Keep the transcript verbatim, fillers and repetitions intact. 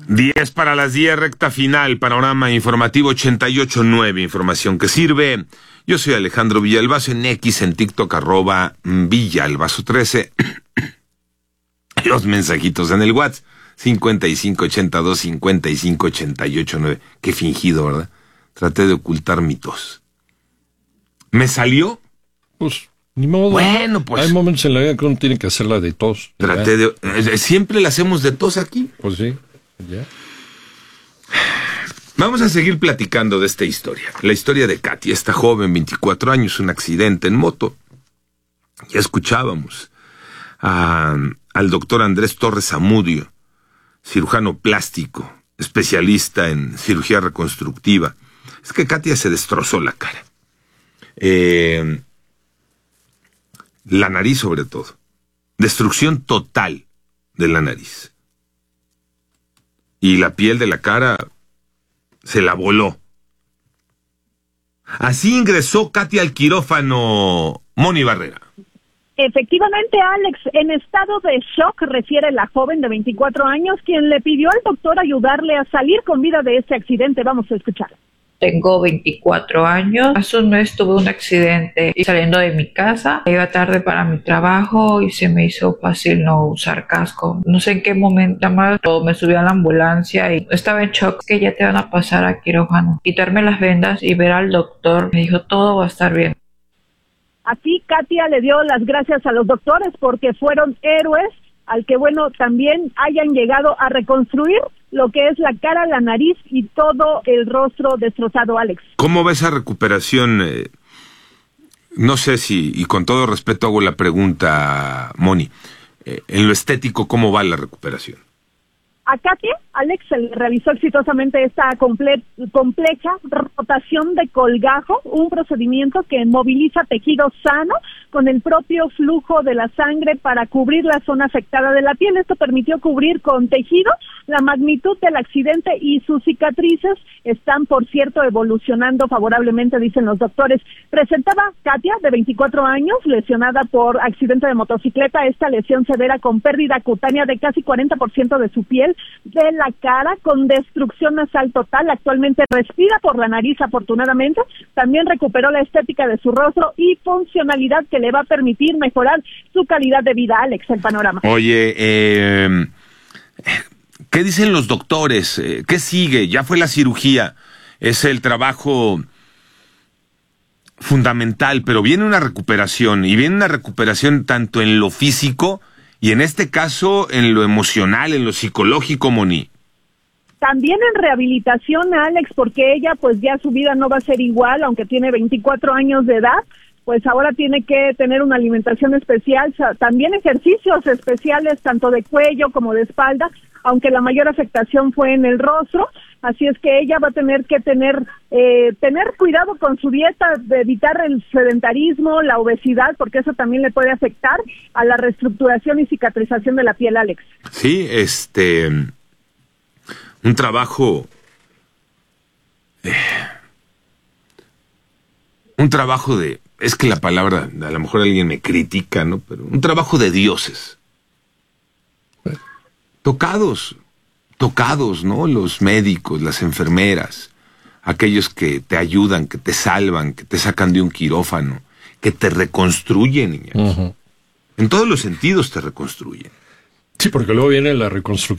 diez para las diez, recta final, panorama informativo ochenta y ocho punto nueve, información que sirve. Yo soy Alejandro Villalbazo, en X, en TikTok, arroba Villalbazo trece. Los mensajitos en el WhatsApp, cincuenta y cinco ochenta y dos, cincuenta y cinco ochenta y ocho nueve. Qué fingido, ¿verdad? Traté de ocultar mi tos. ¿Me salió? Pues, ni modo. Bueno, pues. Hay momentos en la vida que uno tiene que hacerla de tos. Traté de... Siempre la hacemos de tos aquí. Pues sí, ya. Vamos a seguir platicando de esta historia. La historia de Katia, esta joven, veinticuatro años, un accidente en moto. Ya escuchábamos a, al doctor Andrés Torres Zamudio, cirujano plástico, especialista en cirugía reconstructiva. Es que Katia se destrozó la cara. Eh, la nariz sobre todo. Destrucción total de la nariz. Y la piel de la cara se la voló. Así ingresó Katia al quirófano, Moni Barrera. Efectivamente, Alex, en estado de shock, refiere la joven de veinticuatro años, quien le pidió al doctor ayudarle a salir con vida de este accidente. Vamos a escuchar. Tengo veinticuatro años. Hace un mes tuve un accidente y saliendo de mi casa, iba tarde para mi trabajo y se me hizo fácil no usar casco. No sé en qué momento más me subí a la ambulancia y estaba en shock. Que ya te van a pasar a quirófano, quitarme las vendas y ver al doctor. Me dijo, todo va a estar bien. Así, Katia le dio las gracias a los doctores porque fueron héroes al que, bueno, también hayan llegado a reconstruir lo que es la cara, la nariz y todo el rostro destrozado, Alex. ¿Cómo va esa recuperación? Eh, no sé si, y con todo respeto hago la pregunta, Moni, eh, en lo estético, ¿cómo va la recuperación? A Katia, Alex, se le realizó exitosamente esta comple- compleja rotación de colgajo, un procedimiento que moviliza tejido sano con el propio flujo de la sangre para cubrir la zona afectada de la piel. Esto permitió cubrir con tejido la magnitud del accidente y sus cicatrices están, por cierto, evolucionando favorablemente, dicen los doctores. Presentaba Katia, de veinticuatro años, lesionada por accidente de motocicleta, esta lesión severa con pérdida cutánea de casi cuarenta por ciento de su piel, de la cara, con destrucción nasal total. Actualmente respira por la nariz, afortunadamente. También recuperó la estética de su rostro y funcionalidad que le va a permitir mejorar su calidad de vida. Alex, el panorama. Oye, eh, ¿qué dicen los doctores? ¿Qué sigue? Ya fue la cirugía. Es el trabajo fundamental, pero viene una recuperación, y viene una recuperación tanto en lo físico y en este caso en lo emocional, en lo psicológico, Moni. También en rehabilitación, Alex, porque ella pues ya su vida no va a ser igual, aunque tiene veinticuatro años de edad, pues ahora tiene que tener una alimentación especial, también ejercicios especiales tanto de cuello como de espalda, aunque la mayor afectación fue en el rostro. Así es que ella va a tener que tener eh, tener cuidado con su dieta, de evitar el sedentarismo, la obesidad, porque eso también le puede afectar a la reestructuración y cicatrización de la piel, Alex. Sí, este, un trabajo, eh, un trabajo de, es que la palabra, a lo mejor alguien me critica, ¿no? Pero un trabajo de dioses. Tocados, tocados, ¿no? Los médicos, las enfermeras, aquellos que te ayudan, que te salvan, que te sacan de un quirófano, que te reconstruyen, niñas. Uh-huh. En todos los sentidos te reconstruyen. Sí, porque luego viene la reconstrucción